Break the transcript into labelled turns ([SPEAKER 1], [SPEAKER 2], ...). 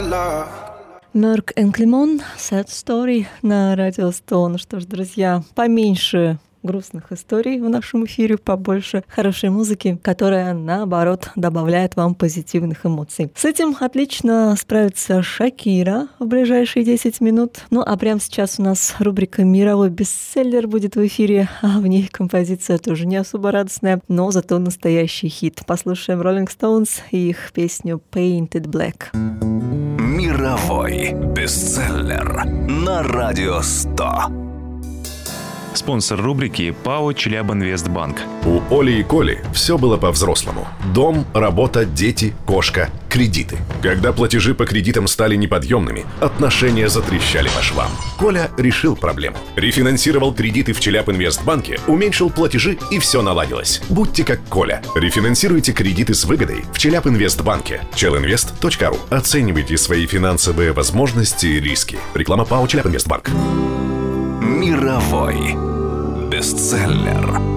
[SPEAKER 1] Мерк Энклимон, Sad Story на Радио 100. Ну что ж, друзья, поменьше грустных историй в нашем эфире, побольше хорошей музыки, которая, наоборот, добавляет вам позитивных эмоций. С этим отлично справится Шакира в ближайшие 10 минут. Ну а прямо сейчас у нас рубрика «Мировой бестселлер» будет в эфире, а в ней композиция тоже не особо радостная, но зато настоящий хит. Послушаем Rolling Stones и их песню «Painted Black».
[SPEAKER 2] Мировой бестселлер на Радио 100.
[SPEAKER 3] Спонсор рубрики ПАО «Челябинвестбанк».
[SPEAKER 4] У Оли и Коли все было по-взрослому. Дом, работа, дети, кошка, кредиты. Когда платежи по кредитам стали неподъемными, отношения затрещали по швам. Коля решил проблему. Рефинансировал кредиты в Челябинвестбанке, уменьшил платежи и все наладилось. Будьте как Коля. Рефинансируйте кредиты с выгодой в Челябинвестбанке. chelinvest.ru. Оценивайте свои финансовые возможности и риски. Реклама ПАО «Челябинвестбанк».
[SPEAKER 2] Мировой бестселлер.